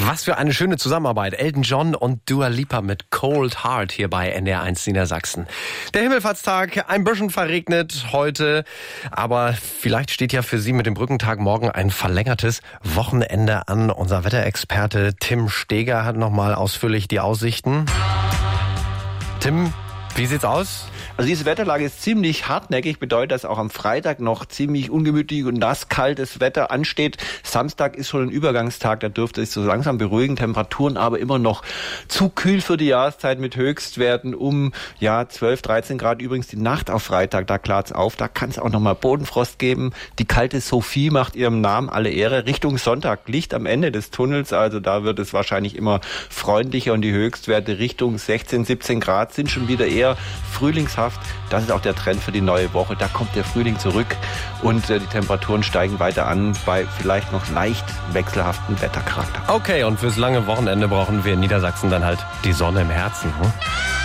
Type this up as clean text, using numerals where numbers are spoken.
Was für eine schöne Zusammenarbeit. Elton John und Dua Lipa mit Cold Heart hier bei NDR1 Niedersachsen. Der Himmelfahrtstag, ein bisschen verregnet heute, aber vielleicht steht ja für Sie mit dem Brückentag morgen ein verlängertes Wochenende an. Unser Wetterexperte Tim Steger hat nochmal ausführlich die Aussichten. Tim, wie sieht's aus? Also diese Wetterlage ist ziemlich hartnäckig, bedeutet, dass auch am Freitag noch ziemlich ungemütlich und nasskaltes Wetter ansteht. Samstag ist schon ein Übergangstag, da dürfte es so langsam beruhigen. Temperaturen aber immer noch zu kühl für die Jahreszeit mit Höchstwerten um 12, 13 Grad. Übrigens die Nacht auf Freitag, da klart's auf, da kann es auch nochmal Bodenfrost geben. Die kalte Sophie macht ihrem Namen alle Ehre. Richtung Sonntag, Licht am Ende des Tunnels, also da wird es wahrscheinlich immer freundlicher und die Höchstwerte Richtung 16, 17 Grad sind schon wieder eher frühlingshaft. Das ist auch der Trend für die neue Woche. Da kommt der Frühling zurück und die Temperaturen steigen weiter an bei vielleicht noch leicht wechselhaften Wettercharakter. Okay, und fürs lange Wochenende brauchen wir in Niedersachsen dann halt die Sonne im Herzen.